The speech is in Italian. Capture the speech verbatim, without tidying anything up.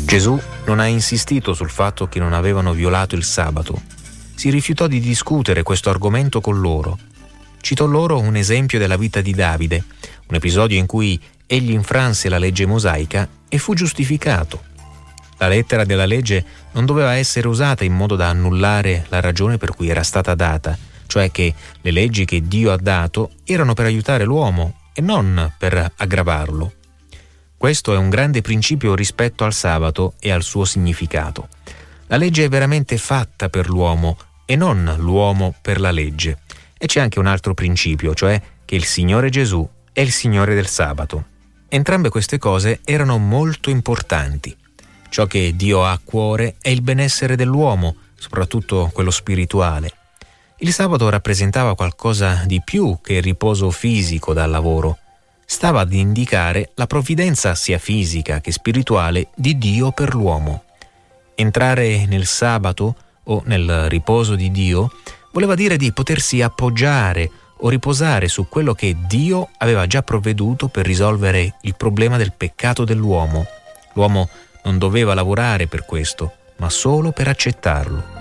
Gesù non ha insistito sul fatto che non avevano violato il sabato. Si rifiutò di discutere questo argomento con loro. Citò loro un esempio della vita di Davide, un episodio in cui egli infranse la legge mosaica e fu giustificato. La lettera della legge non doveva essere usata in modo da annullare la ragione per cui era stata data, cioè che le leggi che Dio ha dato erano per aiutare l'uomo e non per aggravarlo. Questo è un grande principio rispetto al sabato e al suo significato. La legge è veramente fatta per l'uomo e non l'uomo per la legge. E c'è anche un altro principio, cioè che il Signore Gesù è il Signore del sabato. Entrambe queste cose erano molto importanti. Ciò che Dio ha a cuore è il benessere dell'uomo, soprattutto quello spirituale. Il sabato rappresentava qualcosa di più che il riposo fisico dal lavoro. Stava ad indicare la provvidenza sia fisica che spirituale di Dio per l'uomo. Entrare nel sabato o nel riposo di Dio voleva dire di potersi appoggiare o riposare su quello che Dio aveva già provveduto per risolvere il problema del peccato dell'uomo. L'uomo non doveva lavorare per questo, ma solo per accettarlo.